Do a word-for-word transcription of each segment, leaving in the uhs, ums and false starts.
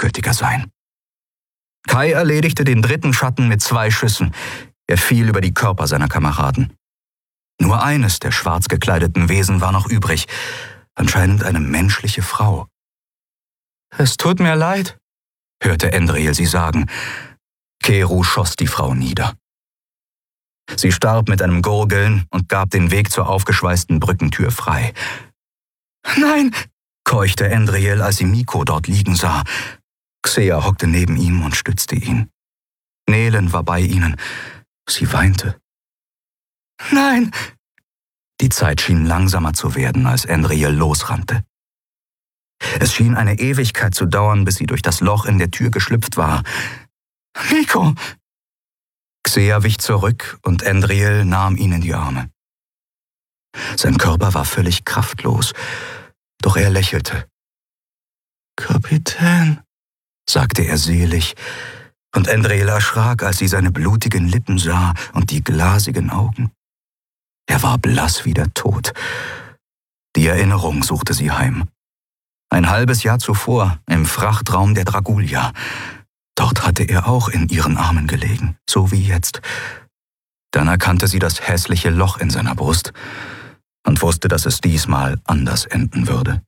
gleichgültiger sein. Kai erledigte den dritten Schatten mit zwei Schüssen. Er fiel über die Körper seiner Kameraden. Nur eines der schwarz gekleideten Wesen war noch übrig, anscheinend eine menschliche Frau. »Es tut mir leid«, hörte Endriel sie sagen. Keru schoss die Frau nieder. Sie starb mit einem Gurgeln und gab den Weg zur aufgeschweißten Brückentür frei. »Nein«, keuchte Endriel, als sie Miko dort liegen sah. Xea hockte neben ihm und stützte ihn. Nelen war bei ihnen. Sie weinte. »Nein!« Die Zeit schien langsamer zu werden, als Endriel losrannte. Es schien eine Ewigkeit zu dauern, bis sie durch das Loch in der Tür geschlüpft war. »Miko!« Xea wich zurück und Endriel nahm ihn in die Arme. Sein Körper war völlig kraftlos, doch er lächelte. »Kapitän«, sagte er selig, und Endriel erschrak, als sie seine blutigen Lippen sah und die glasigen Augen. Er war blass wie der Tod. Die Erinnerung suchte sie heim. Ein halbes Jahr zuvor, im Frachtraum der Dragulia. Dort hatte er auch in ihren Armen gelegen, so wie jetzt. Dann erkannte sie das hässliche Loch in seiner Brust und wusste, dass es diesmal anders enden würde.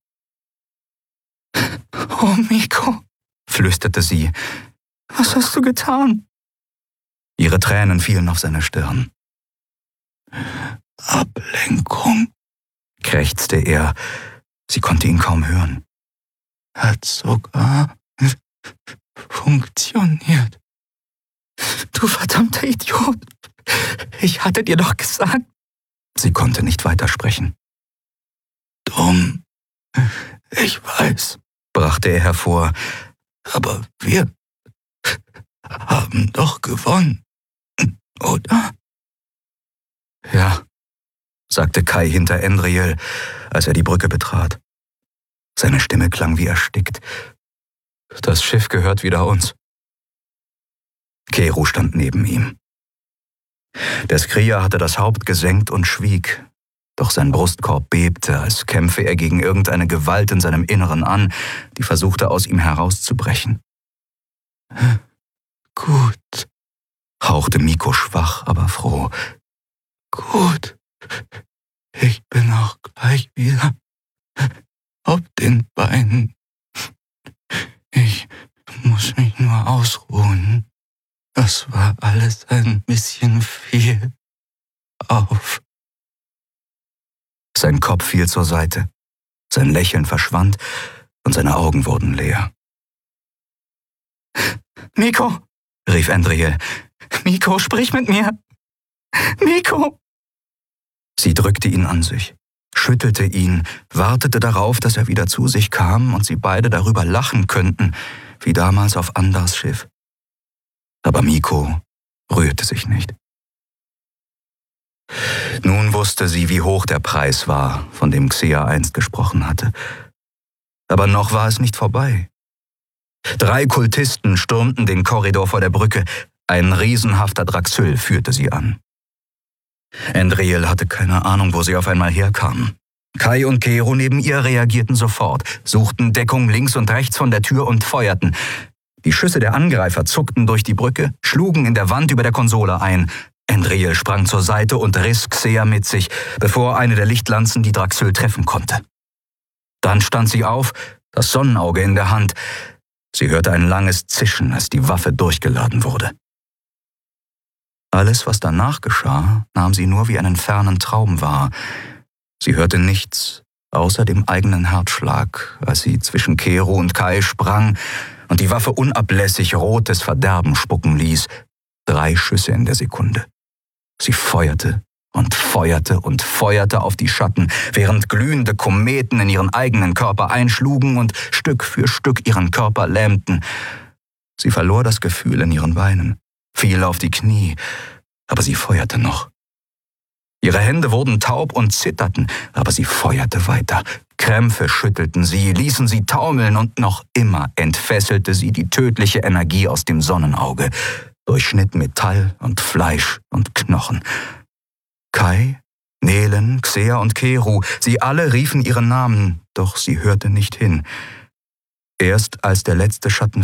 »Oh, Miko«, flüsterte sie, »was hast du getan?« Ihre Tränen fielen auf seine Stirn. »Ablenkung«, krächzte er. Sie konnte ihn kaum hören. »Hat sogar funktioniert. Du verdammter Idiot! Ich hatte dir doch gesagt...« Sie konnte nicht weitersprechen. »Dumm, ich weiß«, brachte er hervor, »aber wir haben doch gewonnen, oder?« »Ja«, sagte Kai hinter Endriel, als er die Brücke betrat. Seine Stimme klang wie erstickt. »Das Schiff gehört wieder uns.« Keru stand neben ihm. Der Skrier hatte das Haupt gesenkt und schwieg, doch sein Brustkorb bebte, als kämpfe er gegen irgendeine Gewalt in seinem Inneren an, die versuchte, aus ihm herauszubrechen. »Gut«, hauchte Miko schwach, aber froh. »Gut, ich bin auch gleich wieder auf den Beinen. Ich muss mich nur ausruhen. Das war alles ein bisschen viel. Auf.« Sein Kopf fiel zur Seite, sein Lächeln verschwand und seine Augen wurden leer. »Miko«, rief Endriel. »Miko, sprich mit mir! Miko!« Sie drückte ihn an sich, schüttelte ihn, wartete darauf, dass er wieder zu sich kam und sie beide darüber lachen könnten, wie damals auf Andars Schiff. Aber Miko rührte sich nicht. Nun wusste sie, wie hoch der Preis war, von dem Xea einst gesprochen hatte. Aber noch war es nicht vorbei. Drei Kultisten stürmten den Korridor vor der Brücke. Ein riesenhafter Draxyl führte sie an. Endriel hatte keine Ahnung, wo sie auf einmal herkamen. Kai und Keru neben ihr reagierten sofort, suchten Deckung links und rechts von der Tür und feuerten. Die Schüsse der Angreifer zuckten durch die Brücke, schlugen in der Wand über der Konsole ein. Endriel sprang zur Seite und riss Xea mit sich, bevor eine der Lichtlanzen die Draxyl treffen konnte. Dann stand sie auf, das Sonnenauge in der Hand. Sie hörte ein langes Zischen, als die Waffe durchgeladen wurde. Alles, was danach geschah, nahm sie nur wie einen fernen Traum wahr. Sie hörte nichts, außer dem eigenen Herzschlag, als sie zwischen Keru und Kai sprang und die Waffe unablässig rotes Verderben spucken ließ. Drei Schüsse in der Sekunde. Sie feuerte und feuerte und feuerte auf die Schatten, während glühende Kometen in ihren eigenen Körper einschlugen und Stück für Stück ihren Körper lähmten. Sie verlor das Gefühl in ihren Beinen, fiel auf die Knie, aber sie feuerte noch. Ihre Hände wurden taub und zitterten, aber sie feuerte weiter. Krämpfe schüttelten sie, ließen sie taumeln und noch immer entfesselte sie die tödliche Energie aus dem Sonnenauge, durchschnitt Metall und Fleisch und Knochen. Kai, Nelen, Xea und Keru, sie alle riefen ihren Namen, doch sie hörte nicht hin. Erst als der letzte Schatten